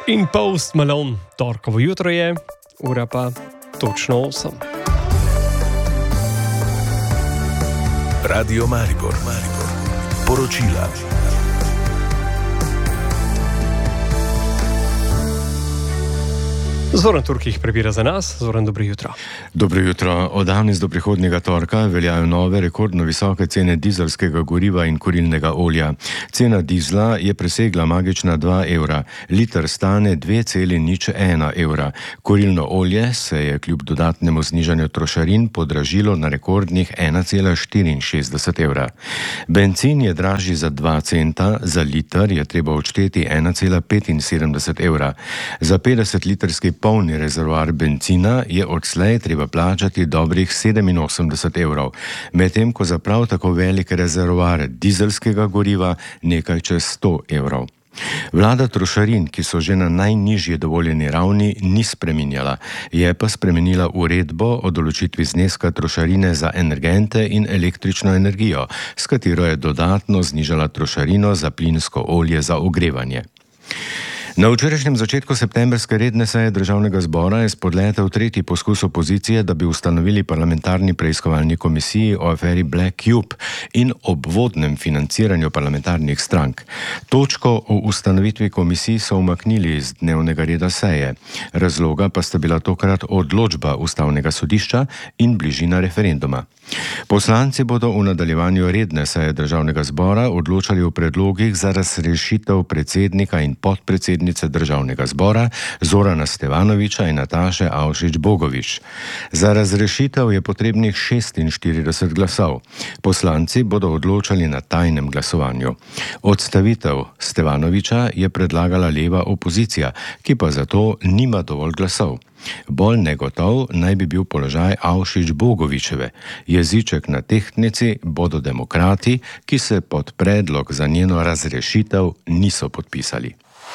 In Post Malone, torkovo jutro je, ura pa točno 8. Radio Maribor. Poročila. Zoran Turk jih prebira za nas. Zoran, dobro jutro. Dobro jutro. Od danes do prihodnjega torka veljajo nove rekordno visoke cene dizelskega goriva in kurilnega olja. Cena dizla je presegla magična 2 evra. Liter stane 2,01 evra. Kurilno olje se je kljub dodatnemu znižanju trošarin podražilo na rekordnih 1,64 evra. Bencin je dražji za 2 centa, za liter je treba odšteti 1,75 evra. Za 50 litrski polni rezervoar bencina je odslej treba plačati dobrih 87 evrov, medtem ko za prav tako velik rezervoar dizelskega goriva nekaj čez 100 evrov. Vlada trošarin, ki so že na najnižji dovoljeni ravni, ni spreminjala, je pa spremenila uredbo o določitvi zneska trošarine za energente in električno energijo, s katero je dodatno znižala trošarino za plinsko olje za ogrevanje. Na včerajšnjem začetku septembrske redne seje Državnega zbora je spodletel tretji poskus opozicije, da bi ustanovili parlamentarni preiskovalni komisiji o aferi Black Cube in obvodnem financiranju parlamentarnih strank. Točko o ustanovitvi komisij so umaknili iz dnevnega reda seje. Razloga pa sta bila tokrat odločba Ustavnega sodišča in bližina referenduma. Poslanci bodo v nadaljevanju redne seje Državnega zbora odločali o predlogih za razrešitev predsednika in podpredsednice Državnega zbora Zorana Stevanovića in Nataše Avšič Bogovič. Za razrešitev je potrebnih 46 glasov. Poslanci bodo odločali na tajnem glasovanju. Odstavitev Stevanovića je predlagala leva opozicija, ki pa zato nima dovolj glasov. Bolj negotov naj bi bil položaj Avšič Bogovičeve. Jeziček na tehtnici bodo demokrati, ki se pod predlog za njeno razrešitev niso podpisali.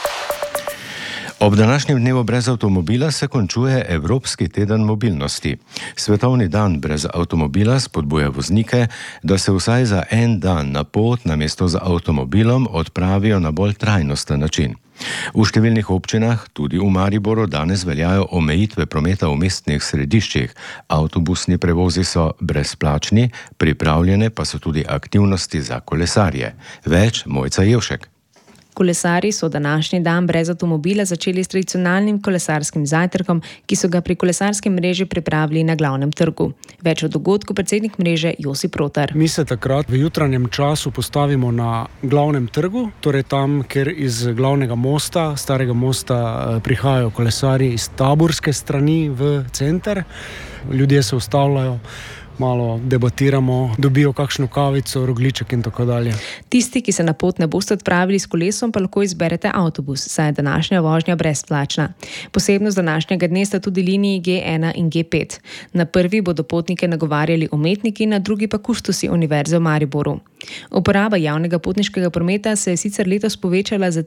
Ob današnjem dnevu brez avtomobila se končuje Evropski teden mobilnosti. Svetovni dan brez avtomobila spodbuja voznike, da se vsaj za en dan na pot namesto z avtomobilom odpravijo na bolj trajnosten način. V številnih občinah, tudi v Mariboru, danes veljajo omejitve prometa v mestnih središčih. Avtobusni prevozi so brezplačni, pripravljene pa so tudi aktivnosti za kolesarje. Več Mojca Jevšek. Kolesarji so današnji dan brez avtomobila začeli s tradicionalnim kolesarskim zajtrkom, ki so ga pri kolesarski mreži pripravili na glavnem trgu. Več o dogodku predsednik mreže Josip Rotar. Mi se takrat v jutranjem času postavimo na glavnem trgu, torej tam, kjer iz glavnega mosta, starega mosta, prihajajo kolesarji iz taborske strani v center. Ljudje se ustavljajo, malo debatiramo, dobijo kakšno kavico, rogljiček in tako dalje. Tisti, ki se na pot ne boste odpravili s kolesom, pa lahko izberete avtobus, saj je današnja vožnja brezplačna. Posebnost današnjega dne sta tudi liniji G1 in G5. Na prvi bodo potnike nagovarjali umetniki, na drugi pa kustosi Univerze v Mariboru. Uporaba javnega potniškega prometa se je sicer letos povečala za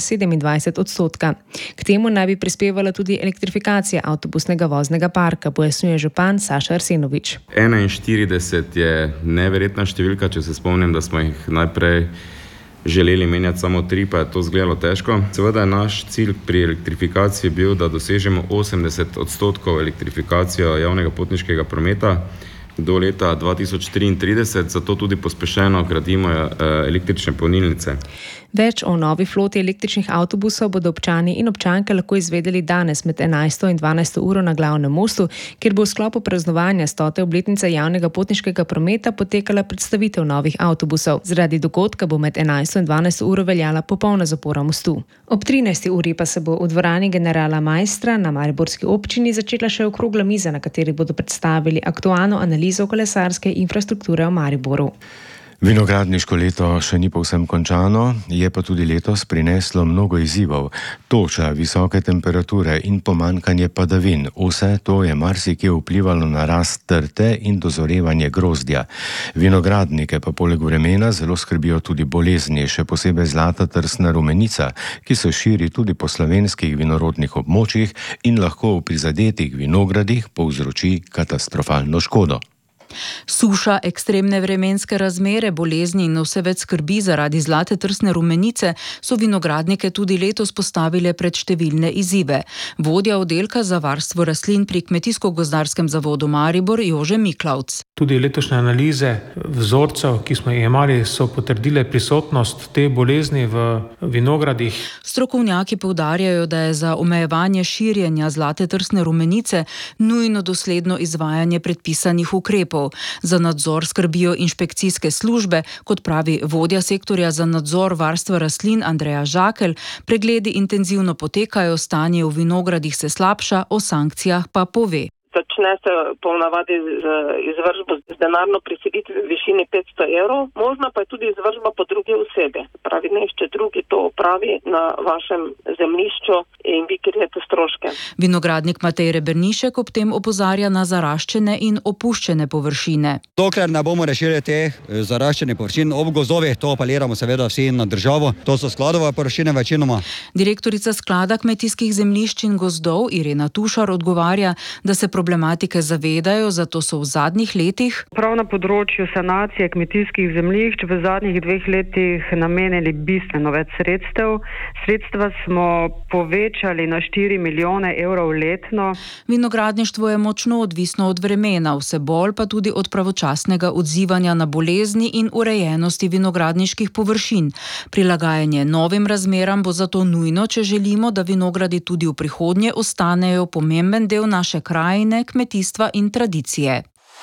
3,27%. K temu naj bi prispevala tudi elektrifikacija avtobusnega voznega parka, pojasnjuje župan Saša Arsenovič. 41 je neverjetna številka, če se spomnim, da smo jih najprej želeli menjati samo 3, pa je to izgledalo težko. Seveda je naš cilj pri elektrifikaciji bil, da dosežemo 80% elektrifikacijo javnega potniškega prometa do leta 2033, zato tudi pospešeno gradimo električne polnilnice. Več o novi floti električnih avtobusov bodo občani in občanke lahko izvedeli danes med 11. in 12. uro na glavnem mostu, kjer bo v sklopu praznovanja 100. obletnice javnega potniškega prometa potekala predstavitev novih avtobusov. Zaradi dogodka bo med 11. in 12. uro veljala popolna zapora mostu. Ob 13. uri pa se bo v dvorani generala Majstra na mariborski občini začela še okrogla miza, na kateri bodo predstavili aktualno analizo kolesarske infrastrukture v Mariboru. Vinogradniško leto še ni povsem končano, je pa tudi letos prineslo mnogo izzivov. Toča, visoke temperature in pomanjkanje padavin. Vse to je marsikje vplivalo na rast trte in dozorevanje grozdja. Vinogradnike pa poleg vremena zelo skrbijo tudi bolezni, še posebej zlata trsna rumenica, ki se širi tudi po slovenskih vinorodnih območjih in lahko v prizadetih vinogradih povzroči katastrofalno škodo. Suša, ekstremne vremenske razmere, bolezni in vse več skrbi zaradi zlate trsne rumenice so vinogradnike tudi letos postavile pred številne izzive. Vodja oddelka za varstvo rastlin pri Kmetijsko-gozdarskem zavodu Maribor Jože Miklavc. Tudi letošnje analize vzorcev, ki smo jih imeli, so potrdile prisotnost te bolezni v vinogradih. Strokovnjaki poudarjajo, da je za omejevanje širjenja zlate trsne rumenice nujno dosledno izvajanje predpisanih ukrepov. Za nadzor skrbijo inšpekcijske službe, kot pravi vodja sektorja za nadzor varstva rastlin Andreja Žakelj, pregledi intenzivno potekajo, stanje v vinogradih se slabša, o sankcijah pa pove. Začne se ponavadi z izvršbo z denarno prisilitvijo v višini 500 evrov, možna pa je tudi izvršba po drugi osebi. Pravi, nešče drugi to opravi na vašem zemljišču in vi krijete stroške. Vinogradnik Matej Rebernišek ob tem opozarja na zaraščene in opuščene površine. Dokler ne bomo rešili te zaraščene površine ob gozdovih, to apeliramo seveda vsi na državo. To so skladove površine večinoma. Direktorica sklada kmetijskih zemljišč in gozdov Irena Tušar odgovarja, da se problematike zavedajo, zato so v zadnjih letih prav na področju sanacije kmetijskih zemljišč v zadnjih 2 letih namenili bistveno več sredstev. Sredstva smo povečali na 4 milijone evrov letno. Vinogradništvo je močno odvisno od vremena, vse bolj pa tudi od pravočasnega odzivanja na bolezni in urejenosti vinogradniških površin. Prilagajanje novim razmeram bo zato nujno, če želimo, da vinogradi tudi v prihodnje ostanejo pomemben del naše krajine, kmetijstva in tradicije.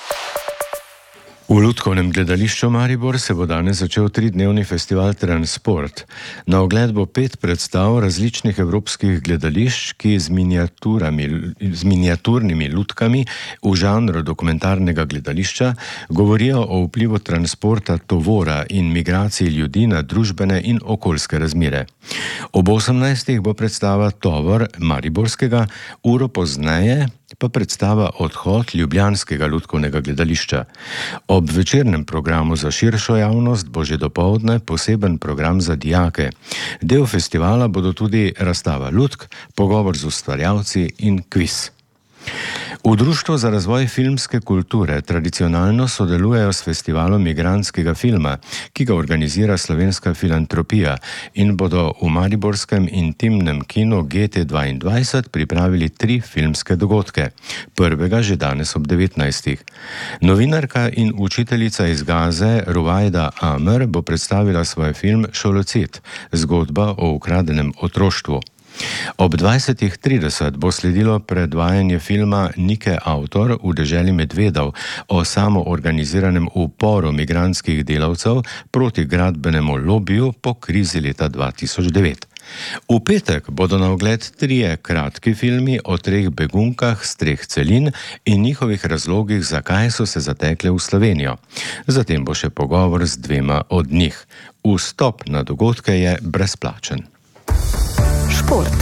V Lutkovnem gledališču Maribor se bo danes začel 3-dnevni festival Transport. Na ogled bo 5 predstav različnih evropskih gledališč, ki z miniaturnimi lutkami v žanru dokumentarnega gledališča govorijo o vplivu transporta tovora in migracij ljudi na družbene in okoljske razmere. Ob 18. bo predstava Tovor mariborskega, uro pozneje pa predstava Odhod ljubljanskega lutkovnega gledališča. Ob večernem programu za širšo javnost bo že dopoldne poseben program za dijake. Del festivala bodo tudi razstava lutk, pogovor z ustvarjalci in kviz. V Društvu za razvoj filmske kulture tradicionalno sodelujejo s festivalom migrantskega filma, ki ga organizira Slovenska filantropija, in bodo v mariborskem intimnem kinu GT22 pripravili 3 filmske dogodke. Prvega že danes ob 19. Novinarka in učiteljica iz Gaze Ruvaida Amer bo predstavila svoj film Šolocet, zgodba o ukradenem otroštvu. Ob 20.30 bo sledilo predvajanje filma Nike Autor v deželi medvedov o samoorganiziranem uporu migrantskih delavcev proti gradbenemu lobiju po krizi leta 2009. V petek bodo na ogled 3 kratki filmi o 3 begunkah z 3 celin in njihovih razlogih, zakaj so se zatekle v Slovenijo. Zatem bo še pogovor z 2 od njih. Vstop na dogodke je brezplačen. Šport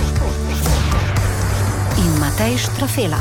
in Matej Štrafela.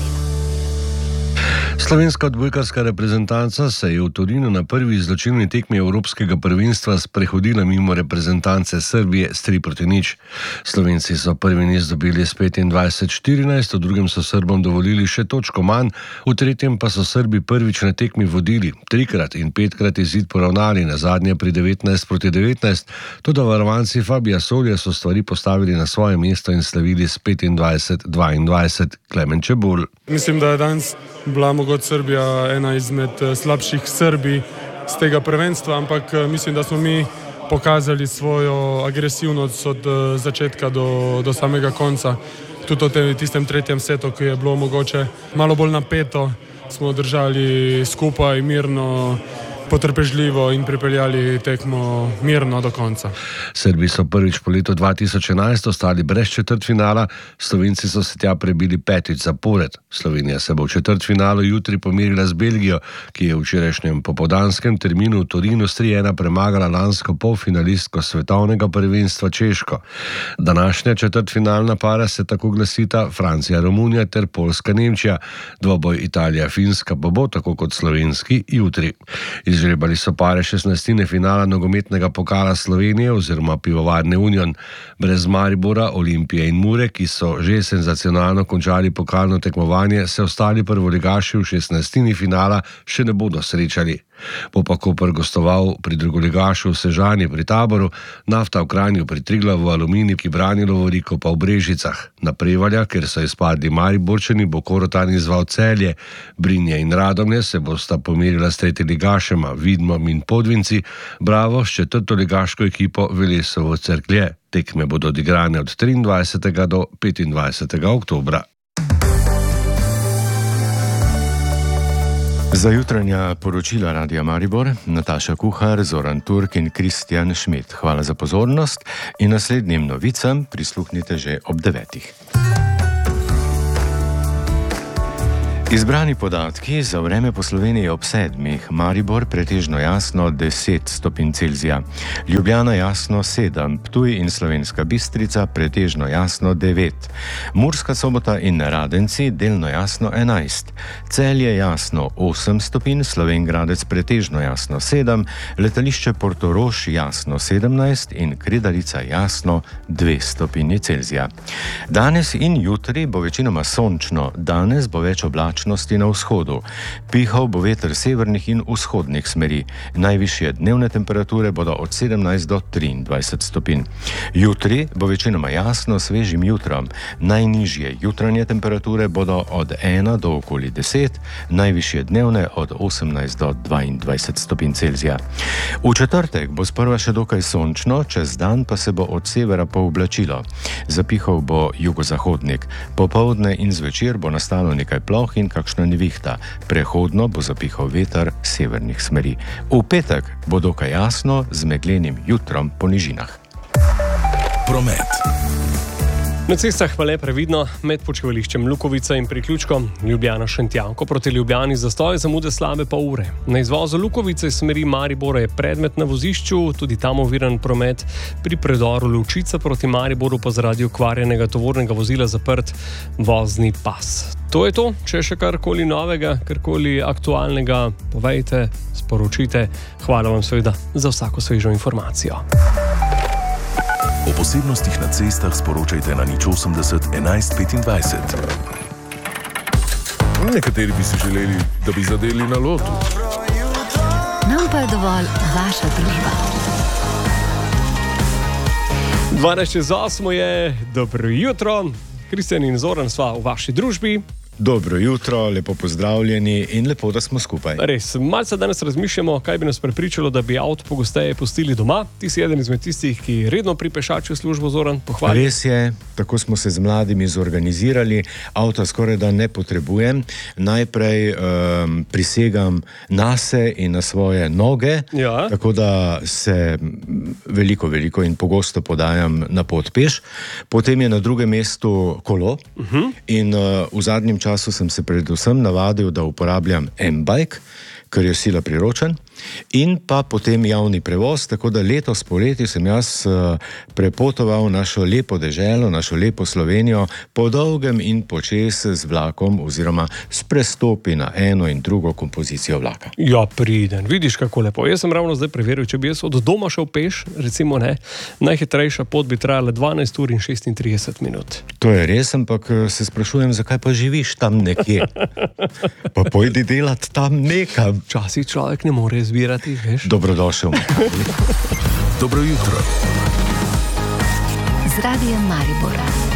Slovenska odbojkarska reprezentanca se je v Torinu na prvi izločilni tekmi Evropskega prvenstva sprehodila mimo reprezentance Srbije s 3-0. Slovenci so prvi niz dobili s 25-14, v drugem so Srbom dovolili še točko manj, v tretjem pa so Srbi prvič na tekmi vodili, 3-krat in 5-krat izid poravnali, na zadnje pri 19-19, toda varovanci Fabija Solja so stvari postavili na svoje mesto in slavili s 25-22. Klemen Čebul. Mislim, da je danes bila mogoče Srbija ena izmed slabših Srbij z tega prvenstva, ampak mislim, da smo mi pokazali svojo agresivnost od začetka do samega konca. Tudi v tistem tretjem setu, ki je bilo mogoče malo bolj napeto, smo držali skupaj mirno, potrpežljivo in pripeljali tekmo mirno do konca. Srbi so prvič po letu 2011 ostali brez četrtfinala, Slovenci so se tja prebili 5. zapored. Slovenija se bo v četrtfinalu jutri pomerila z Belgijo, ki je v včerajšnjem popoldanskem terminu v Torinu s 3-1 premagala lansko polfinalistko svetovnega prvenstva Češko. Današnja četrtfinalna para se tako glasita Francija-Romunija ter Poljska-Nemčija. Dvoboj Italija-Finska pa bo, tako kot slovenski, jutri. Iz Izžrebali so pare 16. finala nogometnega pokala Slovenije oziroma Pivovarne Union. Brez Maribora, Olimpije in Mure, ki so že senzacionalno končali pokalno tekmovanje, se ostali prvoligaši v 16. finala še ne bodo srečali. Bo pa Koper gostoval pri drugoligašu v Sežani pri Taboru, Nafta v Kranju pri Triglavu, Aluminij, ki brani lovoriko pa v Brežicah. Na Prevalja, ker so izpadli Mariborčani, bo Korotan izval Celje. Brinje in Radomlje se bosta pomerila s tretjeligašema Vidmom in Podvinci, Bravo s četrtoligaško ekipo Velesovo Cerklje. Tekme bodo odigrane od 23. do 25. oktobra. Za jutranja poročila Radia Maribor, Nataša Kuhar, Zoran Turk in Kristjan Šmit. Hvala za pozornost in naslednjim novicam prisluhnite že ob 9. Izbrani podatki za vreme po Sloveniji ob 7. Maribor pretežno jasno 10 stopinj Celzija, Ljubljana jasno 7, Ptuj in Slovenska Bistrica pretežno jasno 9, Murska Sobota in Radenci delno jasno 11, Celje jasno 8 stopinj, Slovenj Gradec pretežno jasno 7, letališče Portorož jasno 17 in Kredarica jasno 2 stopinji Celzija. Danes in jutri bo večinoma sončno, danes bo več oblačno na vzhodu. Pihal bo veter severnih in vzhodnih smeri. Najvišje dnevne temperature bodo od 17 do 23 stopinj. Jutri bo večinoma jasno svežim jutrom. Najnižje jutranje temperature bodo od 1 do okoli 10, najvišje dnevne od 18 do 22 stopinj Celzija. V četrtek bo sprva še dokaj sončno, čez dan pa se bo od severa pooblačilo. Zapihal bo jugozahodnik. Popoldne in zvečer bo nastalo nekaj ploh in kakšna nevihta. Prehodno bo zapihal veter severnih smeri. V petek bo dokaj jasno z meglenim jutrom po nižinah. Promet. Na cestah pa le previdno, med počivališčem Lukovica in priključkom Ljubljana-Šentjanko proti Ljubljani zastoj zamude slabe pol ure. Na izvozu Lukovice iz smeri Maribora je predmet na vozišču, tudi tam oviran promet, pri predoru Lučica proti Mariboru pa zaradi okvarjenega tovornega vozila zaprt vozni pas. To je to, če še karkoli novega, karkoli aktualnega, povejte, sporočite. Hvala vam seveda za vsako svežo informacijo. O posebnostih na cestah sporočajte na 080 11 25. Nekateri bi si želeli, da bi zadeli na lotu. Nam pa je dovolj vaša družba. 12:08 je, dobro jutro. Kristjan in Zoran sva v vaši družbi. Dobro jutro, lepo pozdravljeni in lepo, da smo skupaj. Res, malce danes razmišljamo, kaj bi nas prepričalo, da bi avto pogosteje pustili doma. Ti si eden izmed tistih, ki redno pripešačijo službo, Zoran, pohvali. Res je, tako smo se z mladimi zorganizirali, avto skoraj da ne potrebujem. Najprej prisegam nase in na svoje noge, tako da se veliko in pogosto podajam na pot peš. Potem je na drugem mestu kolo in v zadnjem času sem se predvsem navadil, da uporabljam M-bike, ker je sila priročen, in pa potem javni prevoz, tako da letos poleti sem jaz prepotoval našo lepo deželo, našo lepo Slovenijo po dolgem in počez z vlakom oziroma s prestopi na eno in drugo kompozicijo vlaka. Ja, priden, vidiš kako lepo. Jaz sem ravno zdaj preveril, če bi jaz od doma šel peš, recimo ne, najhitrejša pot bi trajala 12 ur in 36 minut. To je res, ampak se sprašujem, zakaj pa živiš tam nekje? Pa pojdi delat tam nekam. Včasih človek ne more izbirati, veš? Dobrodošel. Dobro jutro. Z Radijem Maribor.